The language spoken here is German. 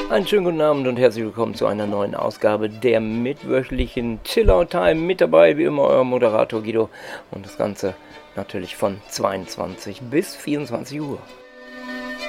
Einen schönen guten Abend und herzlich willkommen zu einer neuen Ausgabe der mittwöchlichen Chillout-Time. Mit dabei wie immer euer Moderator Guido und das Ganze natürlich von 22 bis 24 Uhr.